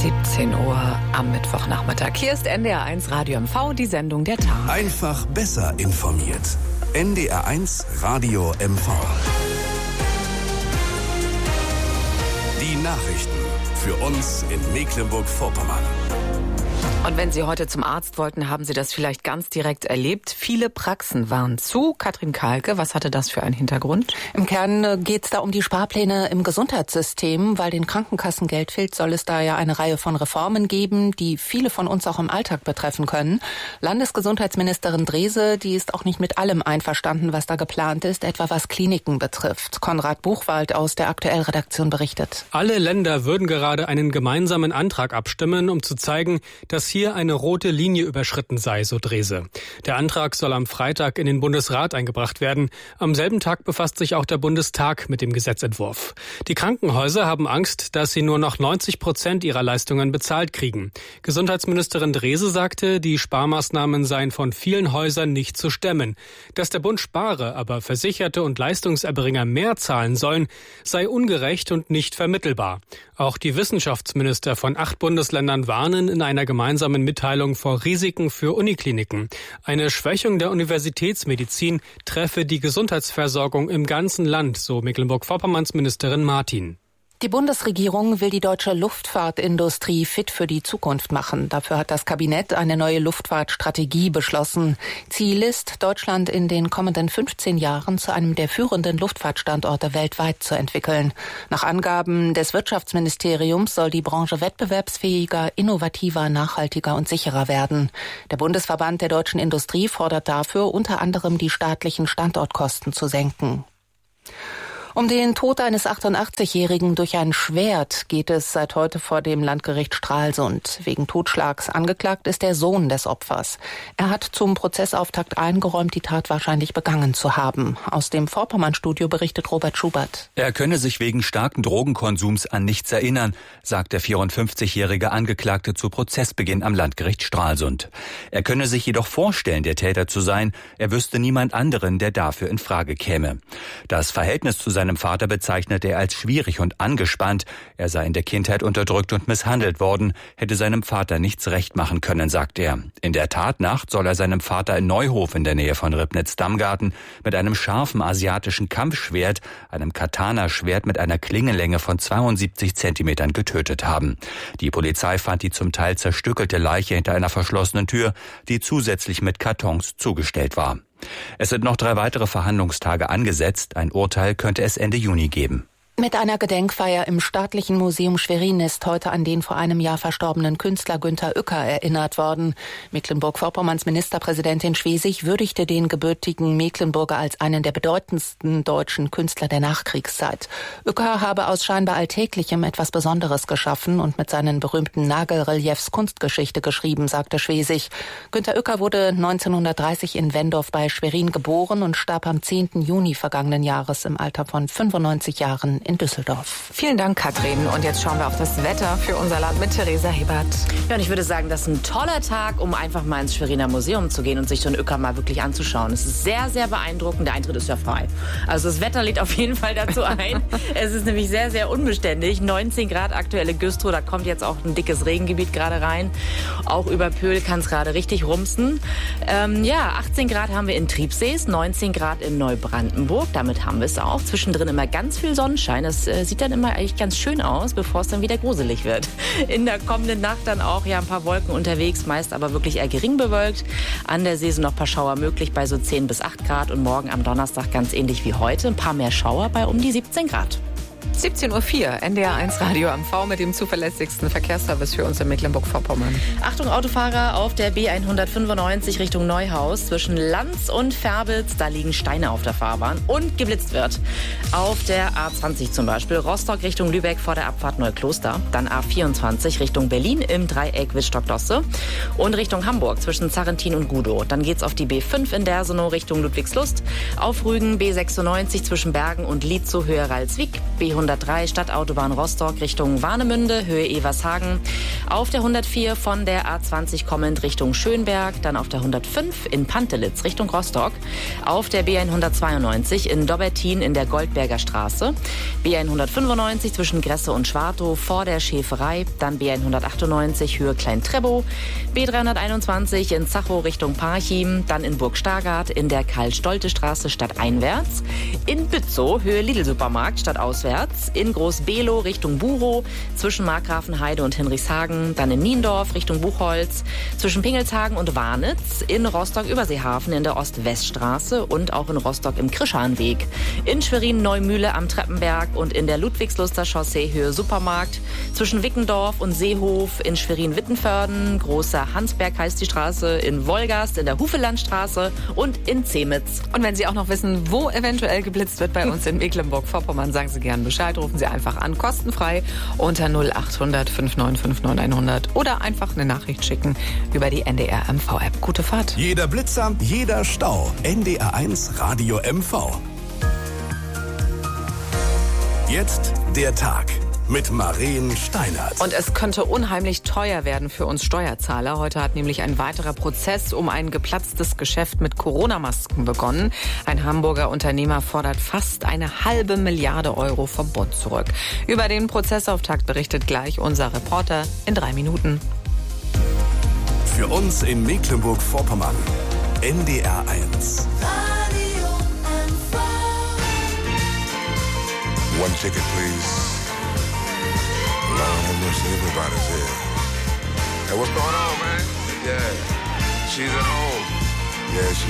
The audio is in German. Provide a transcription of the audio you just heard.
17 Uhr am Mittwochnachmittag. Hier ist NDR1 Radio MV, die Sendung der Tag. Einfach besser informiert. NDR1 Radio MV. Die Nachrichten für uns in Mecklenburg-Vorpommern. Und wenn Sie heute zum Arzt wollten, haben Sie das vielleicht ganz direkt erlebt. Viele Praxen waren zu. Katrin Kahlke, was hatte das für einen Hintergrund? Im Kern geht es da um die Sparpläne im Gesundheitssystem. Weil den Krankenkassen Geld fehlt, soll es da ja eine Reihe von Reformen geben, die viele von uns auch im Alltag betreffen können. Landesgesundheitsministerin Drese, die ist auch nicht mit allem einverstanden, was da geplant ist, etwa was Kliniken betrifft. Konrad Buchwald aus der Aktuell-Redaktion berichtet. Alle Länder würden gerade einen gemeinsamen Antrag abstimmen, um zu zeigen, dass hier eine rote Linie überschritten sei, so Drese. Der Antrag soll am Freitag in den Bundesrat eingebracht werden. Am selben Tag befasst sich auch der Bundestag mit dem Gesetzentwurf. Die Krankenhäuser haben Angst, dass sie nur noch 90% ihrer Leistungen bezahlt kriegen. Gesundheitsministerin Drese sagte, die Sparmaßnahmen seien von vielen Häusern nicht zu stemmen. Dass der Bund spare, aber Versicherte und Leistungserbringer mehr zahlen sollen, sei ungerecht und nicht vermittelbar. Auch die Wissenschaftsminister von 8 Bundesländern warnen in einer gemeinsamen Mitteilung vor Risiken für Unikliniken. Eine Schwächung der Universitätsmedizin treffe die Gesundheitsversorgung im ganzen Land, so Mecklenburg-Vorpommerns Ministerin Martin. Die Bundesregierung will die deutsche Luftfahrtindustrie fit für die Zukunft machen. Dafür hat das Kabinett eine neue Luftfahrtstrategie beschlossen. Ziel ist, Deutschland in den kommenden 15 Jahren zu einem der führenden Luftfahrtstandorte weltweit zu entwickeln. Nach Angaben des Wirtschaftsministeriums soll die Branche wettbewerbsfähiger, innovativer, nachhaltiger und sicherer werden. Der Bundesverband der deutschen Industrie fordert dafür unter anderem, die staatlichen Standortkosten zu senken. Um den Tod eines 88-Jährigen durch ein Schwert geht es seit heute vor dem Landgericht Stralsund. Wegen Totschlags angeklagt ist der Sohn des Opfers. Er hat zum Prozessauftakt eingeräumt, die Tat wahrscheinlich begangen zu haben. Aus dem Vorpommern-Studio berichtet Robert Schubert. Er könne sich wegen starken Drogenkonsums an nichts erinnern, sagt der 54-jährige Angeklagte zu Prozessbeginn am Landgericht Stralsund. Er könne sich jedoch vorstellen, der Täter zu sein. Er wüsste niemand anderen, der dafür in Frage käme. Das Verhältnis zu seinem Vater bezeichnet er als schwierig und angespannt. Er sei in der Kindheit unterdrückt und misshandelt worden, hätte seinem Vater nichts recht machen können, sagt er. In der Tatnacht soll er seinem Vater in Neuhof in der Nähe von Ribnitz-Damgarten mit einem scharfen asiatischen Kampfschwert, einem Katana-Schwert mit einer Klingenlänge von 72 Zentimetern getötet haben. Die Polizei fand die zum Teil zerstückelte Leiche hinter einer verschlossenen Tür, die zusätzlich mit Kartons zugestellt war. Es sind noch 3 weitere Verhandlungstage angesetzt. Ein Urteil könnte es Ende Juni geben. Mit einer Gedenkfeier im Staatlichen Museum Schwerin ist heute an den vor einem Jahr verstorbenen Künstler Günter Uecker erinnert worden. Mecklenburg-Vorpommerns Ministerpräsidentin Schwesig würdigte den gebürtigen Mecklenburger als einen der bedeutendsten deutschen Künstler der Nachkriegszeit. Uecker habe aus scheinbar Alltäglichem etwas Besonderes geschaffen und mit seinen berühmten Nagelreliefs Kunstgeschichte geschrieben, sagte Schwesig. Günter Uecker wurde 1930 in Wendorf bei Schwerin geboren und starb am 10. Juni vergangenen Jahres im Alter von 95 Jahren in Düsseldorf. Vielen Dank, Katrin. Und jetzt schauen wir auf das Wetter für unser Land mit Theresa Hebert. Ja, und ich würde sagen, das ist ein toller Tag, um einfach mal ins Schweriner Museum zu gehen und sich so einen Uecker mal wirklich anzuschauen. Es ist sehr, sehr beeindruckend. Der Eintritt ist ja frei. Also das Wetter lädt auf jeden Fall dazu ein. Es ist nämlich sehr, sehr unbeständig. 19 Grad aktuelle Güstrow. Da kommt jetzt auch ein dickes Regengebiet gerade rein. Auch über Pöhl kann es gerade richtig rumsen. 18 Grad haben wir in Triebsees, 19 Grad in Neubrandenburg. Damit haben wir es auch. Zwischendrin immer ganz viel Sonnenschein. Das sieht dann immer eigentlich ganz schön aus, bevor es dann wieder gruselig wird. In der kommenden Nacht dann auch ein paar Wolken unterwegs, meist aber wirklich eher gering bewölkt. An der See sind noch ein paar Schauer möglich bei so 10 bis 8 Grad und morgen am Donnerstag ganz ähnlich wie heute. Ein paar mehr Schauer bei um die 17 Grad. 17.04 Uhr, NDR1 Radio MV mit dem zuverlässigsten Verkehrsservice für uns in Mecklenburg-Vorpommern. Achtung Autofahrer auf der B195 Richtung Neuhaus zwischen Lanz und Färbitz. Da liegen Steine auf der Fahrbahn und geblitzt wird. Auf der A20 zum Beispiel Rostock Richtung Lübeck vor der Abfahrt Neukloster. Dann A24 Richtung Berlin im Dreieck Wittstock-Dosse. Und Richtung Hamburg zwischen Zarrentin und Gudow. Dann geht's auf die B5 in Dersenow Richtung Ludwigslust. Auf Rügen B96 zwischen Bergen und Lietzow Höhe Ralswiek. B100 103 Stadtautobahn Rostock Richtung Warnemünde, Höhe Evershagen. Auf der 104 von der A20 kommend Richtung Schönberg, dann auf der 105 in Pantelitz Richtung Rostock. Auf der B192 in Dobbertin in der Goldberger Straße. B195 zwischen Gresse und Schwartow vor der Schäferei, dann B198 Höhe Klein-Trebow, B321 in Zachow Richtung Parchim, dann in Burg-Stargard in der Karl-Stolte-Straße stadteinwärts, in Bützow Höhe Lidl-Supermarkt stadtauswärts, in Groß-Below Richtung Burow, zwischen Markgrafenheide und Hinrichshagen, dann in Niendorf Richtung Buchholz, zwischen Pingelshagen und Warnitz, in Rostock-Überseehafen in der Ost-West-Straße und auch in Rostock im Krischanweg, in Schwerin-Neumühle am Treppenberg und in der Ludwigsluster Chaussee Höhe Supermarkt, zwischen Wickendorf und Seehof, in Schwerin-Wittenförden, Großer Hansberg heißt die Straße, in Wolgast, in der Hufelandstraße und in Zemitz. Und wenn Sie auch noch wissen, wo eventuell geblitzt wird bei uns in Mecklenburg-Vorpommern, sagen Sie gerne Bescheid, rufen Sie einfach an, kostenfrei unter 0800 5959 100 oder einfach eine Nachricht schicken über die NDR MV-App. Gute Fahrt. Jeder Blitzer, jeder Stau. NDR1 Radio MV. Jetzt der Tag mit Maren Steinert. Und es könnte unheimlich teuer werden für uns Steuerzahler. Heute hat nämlich ein weiterer Prozess um ein geplatztes Geschäft mit Corona-Masken begonnen. Ein Hamburger Unternehmer fordert fast 1,5 Milliarde Euro vom Bund zurück. Über den Prozessauftakt berichtet gleich unser Reporter in 3 Minuten. Für uns in Mecklenburg-Vorpommern. NDR1. One ticket, please. Lord have mercy, everybody's here. Hey, what's going on, man? Yeah, she's at home. Yeah,